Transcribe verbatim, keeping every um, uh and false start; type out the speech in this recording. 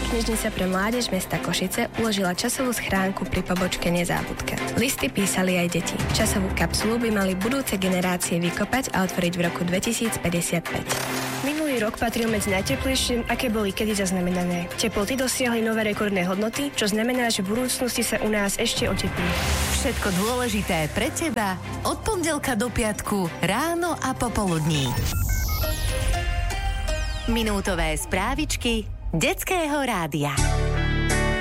Knižnica pre mládež mesta Košice uložila časovú schránku pri pobočke Nezábudka. Listy písali aj deti. Časovú kapsulu by mali budúce generácie vykopať a otvoriť v roku dvetisícpäťdesiatpäť. Minulý rok patril medzi najteplejšie, aké boli kedy zaznamenané. Teploty dosiahli nové rekordné hodnoty, čo znamená, že v budúcnosti sa u nás ešte oteplí. Všetko dôležité pre teba od pondelka do piatku ráno a popoludní. Minútové správičky Detského rádia.